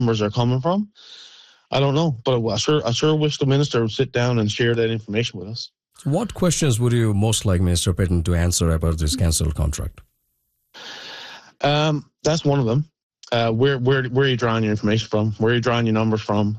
numbers are coming from, I don't know. But I sure wish the minister would sit down and share that information with us. What questions would you most like Minister Petton to answer about this cancelled contract? That's one of them. Where are you drawing your information from? Where are you drawing your numbers from?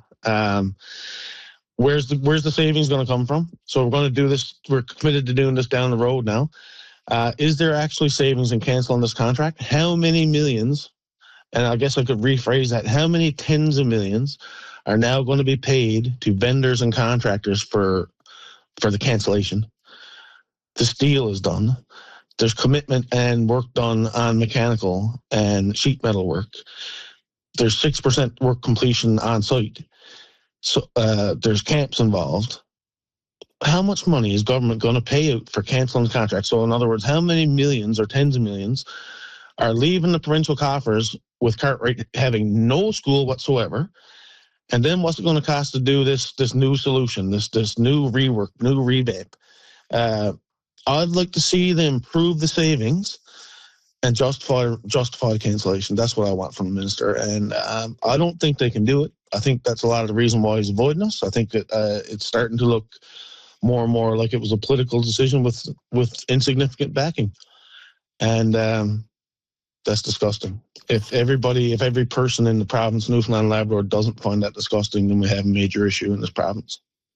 Where's the savings going to come from? So we're going to do this. We're committed to doing this down the road now. Is there actually savings in canceling this contract? How many millions? And I guess I could rephrase that. How many tens of millions are now going to be paid to vendors and contractors for the cancellation? The steel is done. There's commitment and work done on mechanical and sheet metal work. There's 6% work completion on site. So there's camps involved. How much money is government going to pay out for cancelling the contract? So in other words, how many millions or tens of millions are leaving the provincial coffers with Cartwright having no school whatsoever? And then what's it going to cost to do this new solution, this new rework, new revamp? I'd like to see them prove the savings and justify the cancellation. That's what I want from the minister. And I don't think they can do it. I think that's a lot of the reason why he's avoiding us. I think that it's starting to look more and more like it was a political decision with insignificant backing. And that's disgusting. If every person in the province, Newfoundland and Labrador, doesn't find that disgusting, then we have a major issue in this province.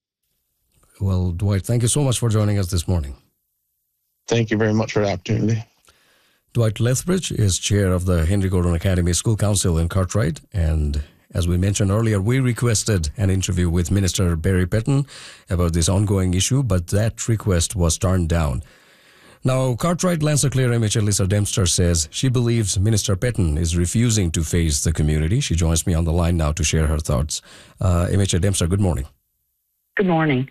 Well, Dwight, thank you so much for joining us this morning. Thank you very much for the opportunity. Dwight Lethbridge is chair of the Henry Gordon Academy School Council in Cartwright, and as we mentioned earlier, we requested an interview with Minister Barry Petton about this ongoing issue, but that request was turned down. Now, Cartwright Lancer-Clare MHL Lisa Dempster says she believes Minister Petton is refusing to face the community. She joins me on the line now to share her thoughts. MHL Dempster, good morning. Good morning.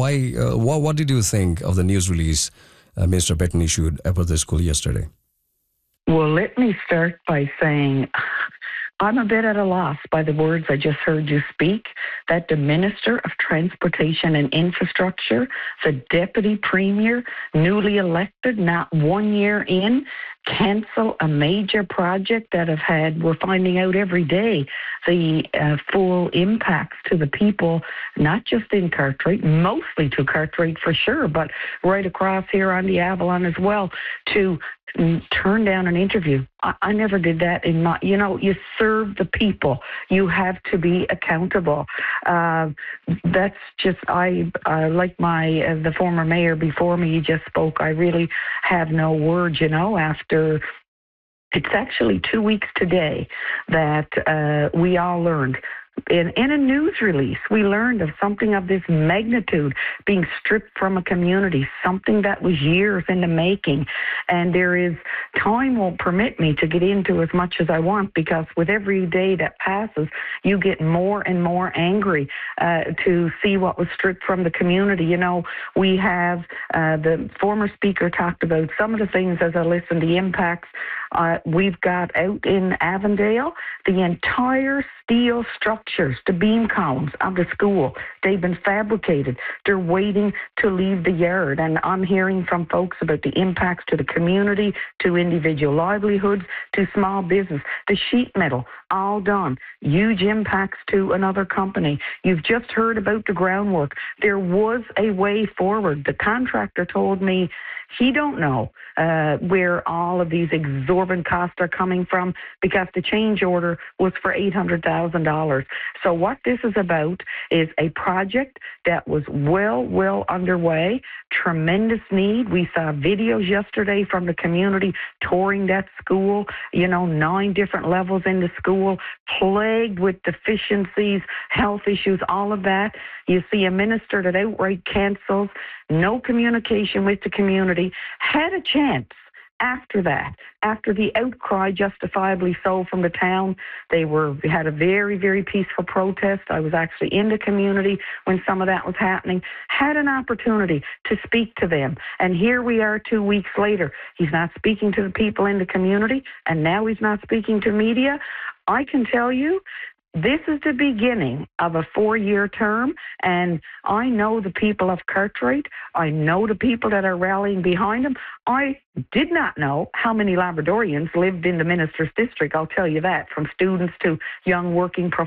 What did you think of the news release Minister Petton issued about the school yesterday? Well, let me start by saying I'm a bit at a loss by the words I just heard you speak, that the Minister of Transportation and Infrastructure, the Deputy Premier, newly elected, not 1 year in, cancel a major project that we're finding out every day, the full impacts to the people, not just in Cartwright, mostly to Cartwright for sure, but right across here on the Avalon as well, to turn down an interview. I never did that in my, you serve the people. You have to be accountable. That's just, like the former mayor before me, he just spoke. I really have no words, after it's actually 2 weeks today that we all learned. In a news release, we learned of something of this magnitude being stripped from a community, something that was years in the making. And time won't permit me to get into as much as I want, because with every day that passes, you get more and more angry to see what was stripped from the community. We have, the former speaker talked about some of the things as I listened, the impacts we've got out in Avondale, the entire steel structures, the beam columns of the school, they've been fabricated. They're waiting to leave the yard. And I'm hearing from folks about the impacts to the community, to individual livelihoods, to small business. The sheet metal, all done. Huge impacts to another company. You've just heard about the groundwork. There was a way forward. The contractor told me he don't know where all of these exorbitant costs are coming from, because the change order was for $800,000. So what this is about is a project that was well underway, tremendous need. We saw videos yesterday from the community touring that school, 9 different levels in the school, plagued with deficiencies, health issues, all of that. You see a minister that outright cancels, no communication with the community, had a chance after that, after the outcry, justifiably so, from the town. They had a very, very peaceful protest. I was actually in the community when some of that was happening, had an opportunity to speak to them. And here we are 2 weeks later. He's not speaking to the people in the community, and now he's not speaking to media. I can tell you, This is the beginning of a 4-year term, and I know the people of Cartwright. I know the people that are rallying behind him. I did not know how many Labradorians lived in the minister's district, I'll tell you that, from students to young working professionals.